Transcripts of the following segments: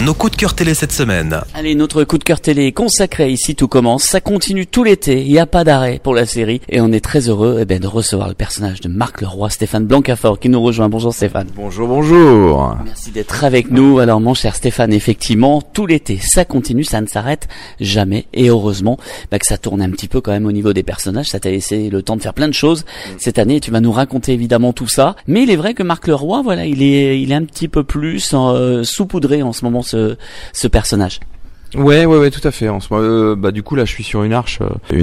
nos coups de cœur télé cette semaine. Allez, notre coup de cœur télé consacré Ici tout commence. Ça continue tout l'été, il n'y a pas d'arrêt pour la série. Et on est très heureux de recevoir le personnage de Marc Leroy, Stéphane Blancafort, qui nous rejoint. Bonjour Stéphane. Bonjour, bonjour. Merci d'être avec nous. Alors mon cher Stéphane, effectivement, tout l'été, ça continue, ça ne s'arrête jamais. Et heureusement que ça tourne un petit peu quand même au niveau des personnages. Ça t'a laissé le temps de faire plein de choses cette année. Et tu vas nous raconter évidemment tout ça. Mais il est vrai que Marc Leroy, voilà, il est un petit peu plus saupoudré en ce moment, ce personnage. Ouais, tout à fait. En ce moment, du coup là, je suis sur une arche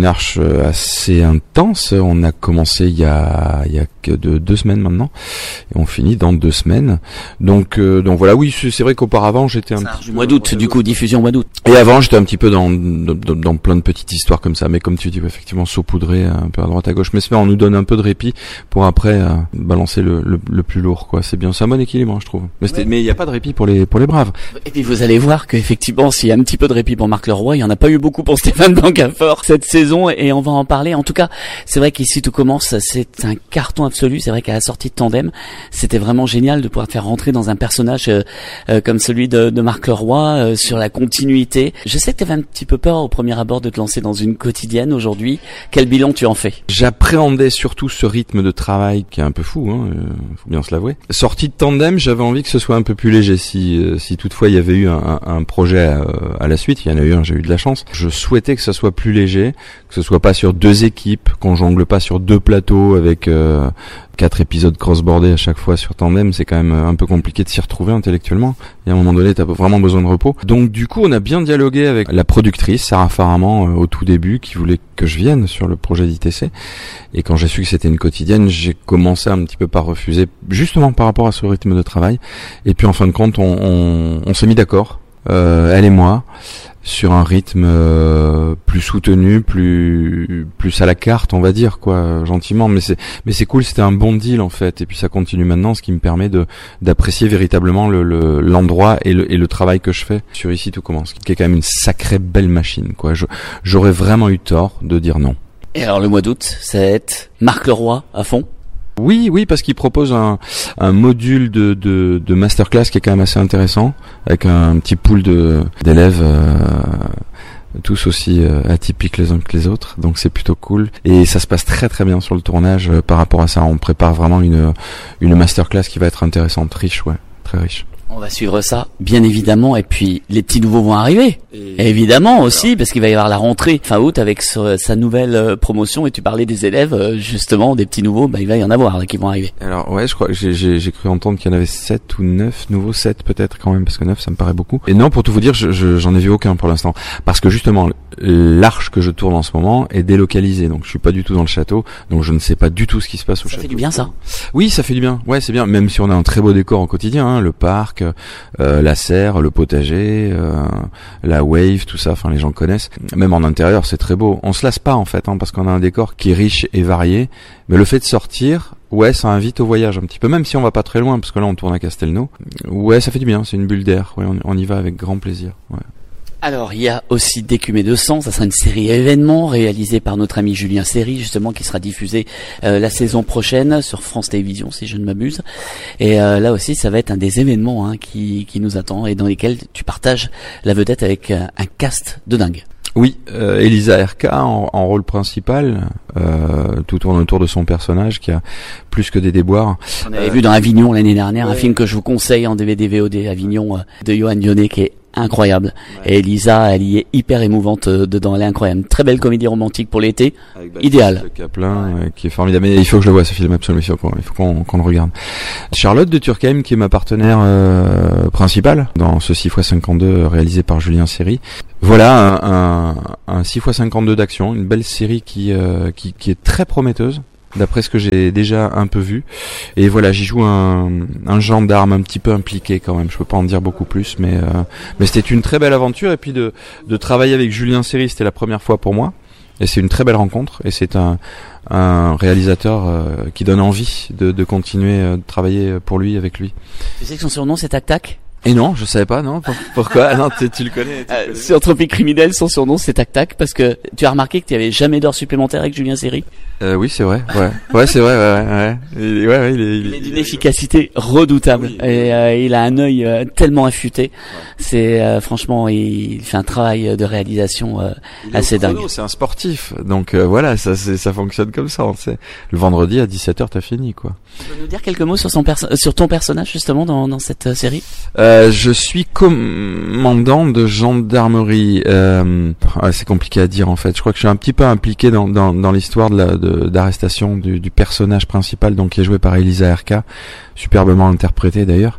assez intense. On a commencé il y a que 2 semaines maintenant, et on finit dans 2 semaines. Donc voilà, oui, c'est vrai qu'auparavant j'étais un petit mois d'août, du coup diffusion mois d'août. Et avant j'étais un petit peu dans plein de petites histoires comme ça, mais comme tu dis, effectivement saupoudré un peu à droite à gauche. Mais c'est vrai, on nous donne un peu de répit pour après balancer le plus lourd, quoi. C'est bien, c'est un bon équilibre, je trouve. Mais il y a pas de répit pour les braves. Et puis vous allez voir que effectivement, s'il y a un petit peu de répit pour Marc Leroy, il y en a pas eu beaucoup pour Stéphane Blancafort cette saison, et on va en parler. En tout cas, c'est vrai qu'ici tout commence, c'est un carton absolu. C'est vrai qu'à la sortie de Tandem, c'était vraiment génial de pouvoir te faire rentrer dans un personnage comme celui de Marc Leroy, sur la continuité. Je sais que tu avais un petit peu peur au premier abord de te lancer dans une quotidienne aujourd'hui. Quel bilan tu en fais? J'appréhendais surtout ce rythme de travail qui est un peu fou, faut bien se l'avouer. Sortie de Tandem, j'avais envie que ce soit un peu plus léger. Si toutefois il y avait eu un projet à la suite, il y en a eu un, j'ai eu de la chance. Je souhaitais que ça soit plus léger, que ce soit pas sur 2 équipes, qu'on jongle pas sur 2 plateaux avec 4 épisodes cross-bordés à chaque fois sur Tandem. C'est quand même un peu compliqué de s'y retrouver intellectuellement. Et à un moment donné, t'as vraiment besoin de repos. Donc du coup, on a bien dialogué avec la productrice, Sarah Faraman, au tout début, qui voulait que je vienne sur le projet d'ITC. Et quand j'ai su que c'était une quotidienne, j'ai commencé un petit peu par refuser, justement par rapport à ce rythme de travail. Et puis en fin de compte, on s'est mis d'accord, elle et moi, sur un rythme plus soutenu, plus à la carte, on va dire, quoi, gentiment. Mais c'est cool, c'était un bon deal en fait. Et puis ça continue maintenant, ce qui me permet d'apprécier véritablement l'endroit et le travail que je fais sur Ici tout commence, qui est quand même une sacrée belle machine, quoi. J'aurais vraiment eu tort de dire non. Et alors le mois d'août, ça va être Marc Leroy à fond. Oui, parce qu'il propose un module de masterclass qui est quand même assez intéressant, avec un petit pool d'élèves, tous aussi atypiques les uns que les autres, donc c'est plutôt cool. Et ça se passe très très bien sur le tournage par rapport à ça. On prépare vraiment une masterclass qui va être intéressante, riche, très riche. On va suivre ça, bien évidemment, et puis les petits nouveaux vont arriver. Et évidemment aussi, parce qu'il va y avoir la rentrée fin août avec sa nouvelle promotion, et tu parlais des élèves, justement, des petits nouveaux, il va y en avoir là qui vont arriver. Alors ouais, je crois que j'ai cru entendre qu'il y en avait 7 ou 9 nouveaux, 7 peut-être quand même, parce que 9 ça me paraît beaucoup. Et non, pour tout vous dire, j'en ai vu aucun pour l'instant, parce que justement, l'arche que je tourne en ce moment est délocalisée, donc je suis pas du tout dans le château, donc je ne sais pas du tout ce qui se passe au château. Ça fait du bien ça. Oui, ça fait du bien, ouais, c'est bien, même si on a un très beau décor au quotidien, le parc, la serre, le potager, la wave, tout ça, les gens connaissent. Même en intérieur, c'est très beau. On se lasse pas en fait, parce qu'on a un décor qui est riche et varié. Mais le fait de sortir, ça invite au voyage un petit peu, même si on va pas très loin, parce que là on tourne à Castelnau. Ouais, ça fait du bien, c'est une bulle d'air. Ouais, on y va avec grand plaisir. Ouais. Alors, il y a aussi D'écumer de sang, ça sera une série événement réalisée par notre ami Julien Seri, justement, qui sera diffusée la saison prochaine sur France Télévisions, si je ne m'abuse. Et là aussi, ça va être un des événements qui nous attend et dans lesquels tu partages la vedette avec un cast de dingue. Oui, Elisa RK en rôle principal, tout tourne autour de son personnage qui a plus que des déboires. On avait vu dans Avignon l'année dernière, un film que je vous conseille en DVD VOD, Avignon, de Johan Dionnet, qui est incroyable. Ouais. Et Elisa, elle y est hyper émouvante dedans, elle est incroyable. Très belle comédie romantique pour l'été, idéal. Caplin, qui est formidable. Mais il faut que je le voie ce film, absolument. Il faut qu'on le regarde. Charlotte de Turckheim, qui est ma partenaire principale dans ce 6x52 réalisé par Julien Seri. Voilà un 6x52 d'action, une belle série qui est très prometteuse, d'après ce que j'ai déjà un peu vu. Et voilà, j'y joue un gendarme un petit peu impliqué quand même. Je peux pas en dire beaucoup plus, mais c'était une très belle aventure. Et puis de travailler avec Julien Seri, c'était la première fois pour moi. Et c'est une très belle rencontre. Et c'est un réalisateur qui donne envie de continuer de travailler pour lui, avec lui. Tu sais que son surnom c'est Tac Tac ? Et non, je savais pas, non. Pourquoi? Non, tu le connais. Sur Tropique Criminel, son surnom c'est Tac Tac, parce que tu as remarqué que tu avais jamais d'heures supplémentaires avec Julien Seri. Oui, c'est vrai. Ouais, c'est vrai. Ouais. Il est d'une efficacité redoutable. Oui. Et il a un œil tellement affûté. C'est franchement, il fait un travail de réalisation assez dingue. C'est un sportif, donc voilà, ça fonctionne comme ça. On sait. Le vendredi à 17h, t'as fini, quoi. Tu peux nous dire quelques mots sur sur ton personnage justement dans cette série? Je suis commandant de gendarmerie. C'est compliqué à dire en fait. Je crois que je suis un petit peu impliqué dans l'histoire d'arrestation du personnage principal, donc qui est joué par Elisa Erka, superbement interprété d'ailleurs,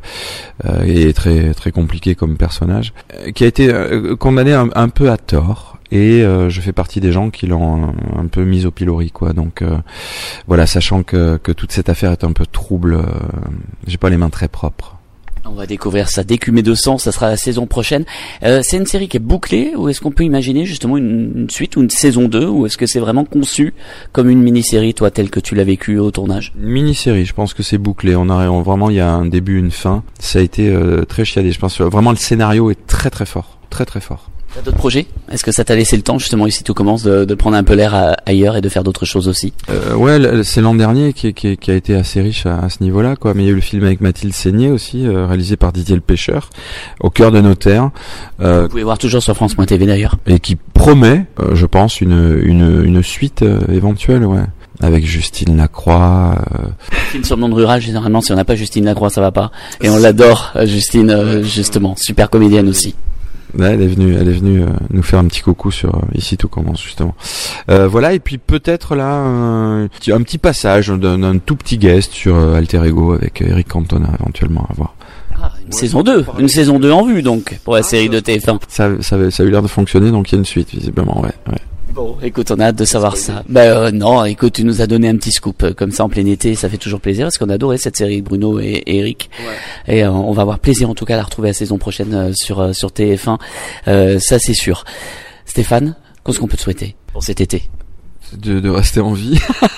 et très très compliqué comme personnage, qui a été condamné un peu à tort. Et je fais partie des gens qui l'ont un peu mis au pilori, quoi. Donc voilà, sachant que toute cette affaire est un peu trouble, j'ai pas les mains très propres. On va découvrir ça d'écumé de sang, ça sera la saison prochaine. C'est une série qui est bouclée, ou est-ce qu'on peut imaginer justement une suite ou une saison 2, ou est-ce que c'est vraiment conçu comme une mini-série, toi, telle que tu l'as vécu au tournage? Une mini-série, je pense que c'est bouclé. Vraiment, il y a un début, une fin. Ça a été très chiadé. Je pense vraiment le scénario est très très fort, très très fort. T'as d'autres projets? Est-ce que ça t'a laissé le temps justement ici tout commence de prendre un peu l'air ailleurs et de faire d'autres choses aussi? Ouais, c'est l'an dernier qui a été assez riche à ce niveau-là, quoi. Mais il y a eu le film avec Mathilde Seigné aussi, réalisé par Didier le Pêcheur, au cœur de nos terres. Vous pouvez voir toujours sur France.tv d'ailleurs. Et qui promet, je pense, une suite éventuelle, ouais. Avec Justine Lacroix. Film sur le monde rural, généralement, si on n'a pas Justine Lacroix, ça va pas. Et on l'adore, Justine, justement, super comédienne aussi. Ouais, elle est venue nous faire un petit coucou sur Ici tout commence justement. Voilà, et puis peut-être là un petit passage d'un tout petit guest sur Alter Ego avec Eric Cantona éventuellement à voir. Saison 2, une saison 2 en vue donc pour la série de TF1. Ça a eu l'air de fonctionner, donc il y a une suite visiblement, ouais. Bon, écoute, on a hâte de savoir ça. Non, écoute, tu nous as donné un petit scoop comme ça en plein été, ça fait toujours plaisir parce qu'on a adoré cette série, Bruno et Eric. Ouais. Et on va avoir plaisir en tout cas à la retrouver la saison prochaine sur TF1. Ça c'est sûr. Stéphane, qu'est-ce qu'on peut te souhaiter pour cet été? De rester en vie.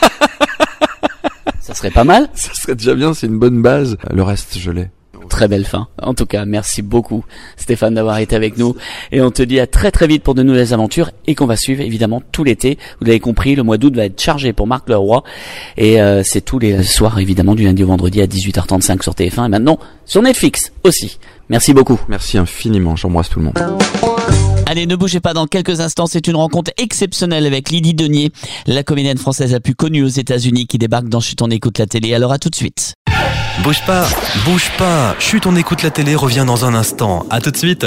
Ça serait pas mal. Ça serait déjà bien, c'est une bonne base. Le reste, je l'ai. Très belle fin. En tout cas, merci beaucoup Stéphane d'avoir été avec nous et on te dit à très très vite pour de nouvelles aventures et qu'on va suivre évidemment tout l'été. Vous l'avez compris, le mois d'août va être chargé pour Marc Leroy et c'est tous les soirs évidemment du lundi au vendredi à 18h35 sur TF1 et maintenant sur Netflix aussi. Merci beaucoup. Merci infiniment, j'embrasse tout le monde. Allez, ne bougez pas, dans quelques instants, c'est une rencontre exceptionnelle avec Lydie Denier, la comédienne française la plus connue aux États-Unis qui débarque dans Chut on écoute la télé. Alors à tout de suite. Bouge pas, Chut on écoute la télé revient dans un instant, à tout de suite.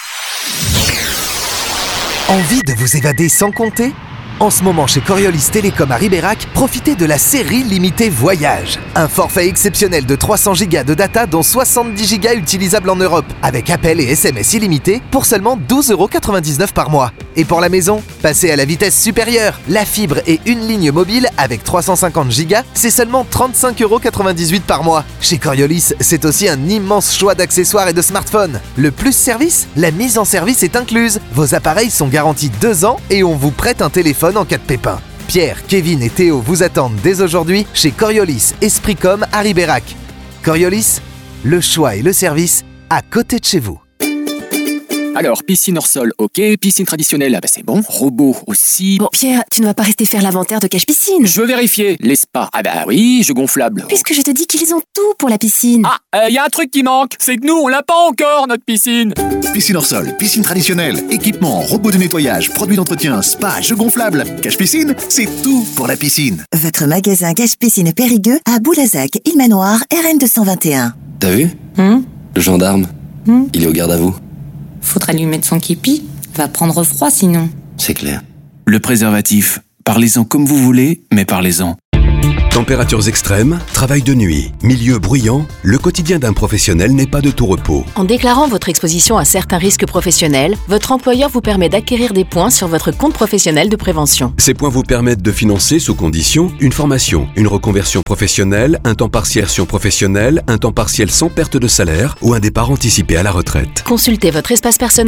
Envie de vous évader sans compter ? En ce moment chez Coriolis Télécom à Ribérac, profitez de la série limitée Voyage. Un forfait exceptionnel de 300 Go de data dont 70 Go utilisables en Europe, avec appels et SMS illimités pour seulement 12,99€ par mois. Et pour la maison, passez à la vitesse supérieure. La fibre et une ligne mobile avec 350 Go, c'est seulement 35,98€ par mois. Chez Coriolis, c'est aussi un immense choix d'accessoires et de smartphones. Le plus service, la mise en service est incluse. Vos appareils sont garantis 2 ans et on vous prête un téléphone en cas de pépin. Pierre, Kevin et Théo vous attendent dès aujourd'hui chez Coriolis Espritcom à Ribérac. Coriolis, le choix et le service à côté de chez vous. Alors, piscine hors sol, ok. Piscine traditionnelle, c'est bon. Robot aussi. Bon, Pierre, tu ne vas pas rester faire l'inventaire de cache piscine. Je veux vérifier. Les spas, oui, jeux gonflables. Puisque je te dis qu'ils ont tout pour la piscine. Y a un truc qui manque. C'est que nous, on l'a pas encore, notre piscine. Piscine hors sol, piscine traditionnelle, équipement, robot de nettoyage, produits d'entretien, spa, jeux gonflables. Cache piscine, c'est tout pour la piscine. Votre magasin cache piscine Périgueux à Boulazac, Île Manoir, RN 221. T'as vu Le gendarme, il est au garde à vous. Faudra lui mettre son képi, va prendre froid sinon. C'est clair. Le préservatif, parlez-en comme vous voulez, mais parlez-en. Températures extrêmes, travail de nuit, milieu bruyant, le quotidien d'un professionnel n'est pas de tout repos. En déclarant votre exposition à certains risques professionnels, votre employeur vous permet d'acquérir des points sur votre compte professionnel de prévention. Ces points vous permettent de financer, sous condition, une formation, une reconversion professionnelle, un temps partiel professionnel, un temps partiel sans perte de salaire ou un départ anticipé à la retraite. Consultez votre espace personnel